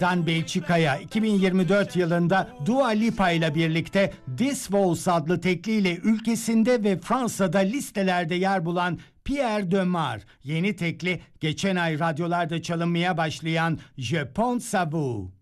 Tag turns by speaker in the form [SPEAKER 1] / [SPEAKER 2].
[SPEAKER 1] Dan Belçika'ya 2024 yılında Dua Lipa ile birlikte This Waltz adlı tekliyle ülkesinde ve Fransa'da listelerde yer bulan Pierre Demar, yeni tekli geçen ay radyolarda çalınmaya başlayan Je pense à vous.